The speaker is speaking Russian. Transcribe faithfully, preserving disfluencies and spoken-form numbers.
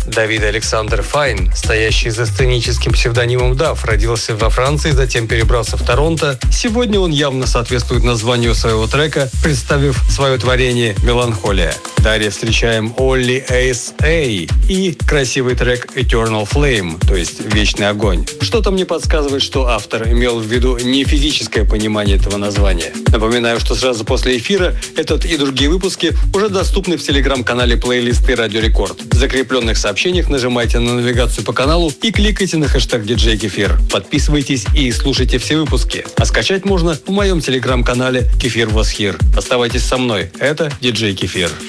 Давид Александр Файн, стоящий за сценическим псевдонимом Даф, родился во Франции, затем перебрался в Торонто. Сегодня он явно соответствует названию своего трека, представив свое творение «Меланхолия». Далее встречаем Олли Эйс Эй и красивый трек Eternal Flame, то есть «Вечный огонь». Что-то мне подсказывает, что автор имел в виду не физическое понимание этого названия. Напоминаю, что сразу после эфира этот и другие выпуски уже доступны в телеграм-канале плейлисты Радио Рекорд. В закрепленных сообщениях нажимайте на навигацию по каналу и кликайте на хэштег диджей Кефир. Подписывайтесь и слушайте все выпуски. А скачать можно в моем телеграм-канале Кефир Was Here. Оставайтесь со мной. Это диджей Кефир.